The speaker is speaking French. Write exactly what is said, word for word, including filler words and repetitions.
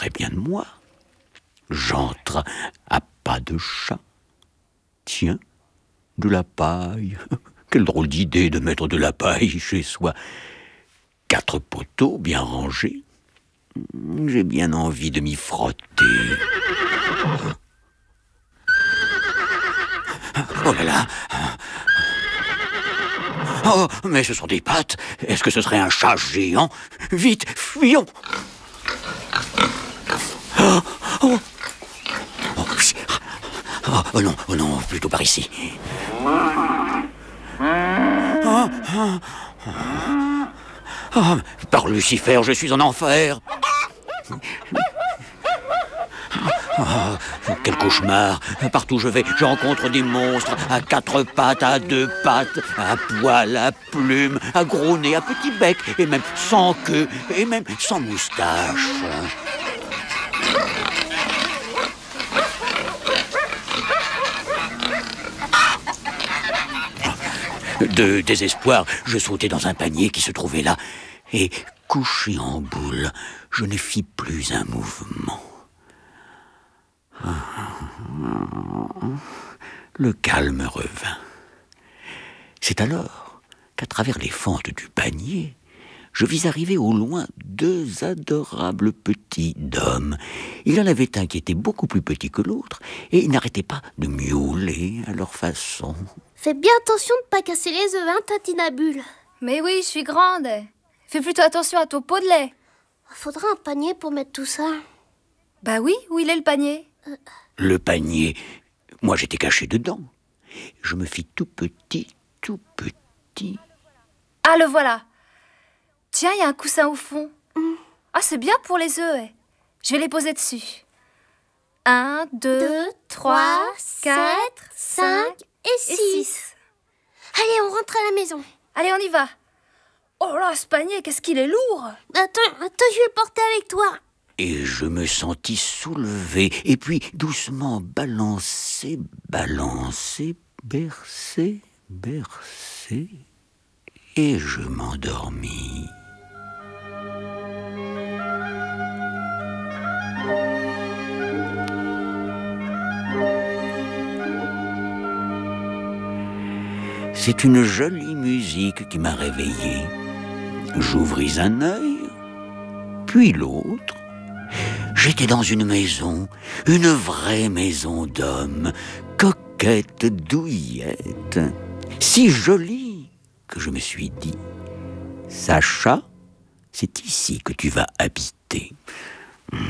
très bien de moi. J'entre à pas de chat. Tiens, de la paille. Quelle drôle d'idée de mettre de la paille chez soi. Quatre poteaux bien rangés. J'ai bien envie de m'y frotter. Oh là là! Oh, mais ce sont des pattes. Est-ce que ce serait un chat géant? Vite, fuyons! Oh, oh. Oh, oh, oh non, oh non, plutôt par ici. Oh, oh, oh, par Lucifer, je suis en enfer. Oh, quel cauchemar. Partout où je vais, je rencontre des monstres à quatre pattes, à deux pattes, à poils, à plumes, à gros nez, à petit bec, et même sans queue, et même sans moustache. De désespoir, je sautai dans un panier qui se trouvait là, et couché en boule, je ne fis plus un mouvement. Le calme revint. C'est alors qu'à travers les fentes du panier, je vis arriver au loin deux adorables petits dômes. Il y en avait un qui était beaucoup plus petit que l'autre, et ils n'arrêtaient pas de miauler à leur façon. Fais bien attention de ne pas casser les œufs, hein, Tintinabule. Mais oui, je suis grande. Fais plutôt attention à ton pot de lait. Faudra un panier pour mettre tout ça. Bah oui, où il est le panier? euh... Le panier, moi j'étais caché dedans. Je me fis tout petit, tout petit. Ah, le voilà. Tiens, il y a un coussin au fond. Mm. Ah, c'est bien pour les œufs. Eh. Je vais les poser dessus. Un, deux, deux trois, quatre, cinq et six. Allez, on rentre à la maison. Allez, on y va. Oh là, ce panier, qu'est-ce qu'il est lourd. Attends, attends, je vais le porter avec toi. Et je me sentis soulevé, et puis doucement balancé, balancé, bercé, bercé, et je m'endormis. C'est une jolie musique qui m'a réveillé. J'ouvris un œil, puis l'autre. J'étais dans une maison, une vraie maison d'homme, coquette, douillette, si jolie que je me suis dit, Sacha, c'est ici que tu vas habiter.